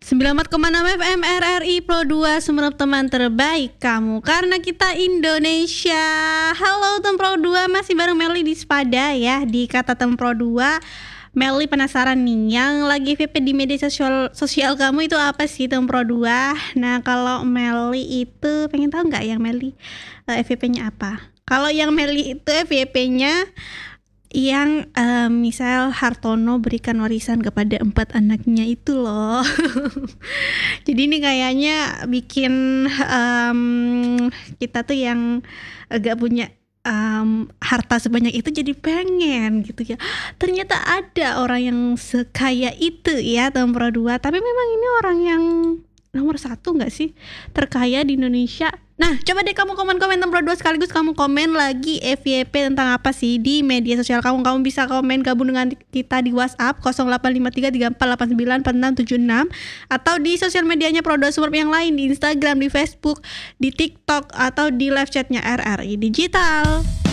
94,6 FM RRI Pro 2 Sumerep, teman terbaik kamu karena kita Indonesia. Halo Tem Pro 2, masih bareng Meli di Spada ya. Di Kata Tem Pro 2, Meli penasaran nih, yang lagi VP di media sosial kamu itu apa sih Tem Pro 2? Nah kalau Meli itu pengen tahu nggak yang Meli FVP-nya apa? Kalau yang Meli itu FVP-nya yang misal Hartono berikan warisan kepada 4 anaknya itu loh. Jadi ini kayaknya bikin kita tuh yang agak punya harta sebanyak itu jadi pengen gitu ya. Ternyata ada orang yang sekaya itu ya Tem Pro 2. Tapi memang ini orang yang nomor 1 gak sih terkaya di Indonesia? Nah, coba deh kamu komen-komen Tem Pro 2, sekaligus kamu komen lagi FYP tentang apa sih di media sosial kamu. Kamu bisa komen gabung dengan kita di WhatsApp 085334894676 atau di sosial medianya Pro 2 Sumerep yang lain, di Instagram, di Facebook, di TikTok, atau di live chatnya RRI Digital.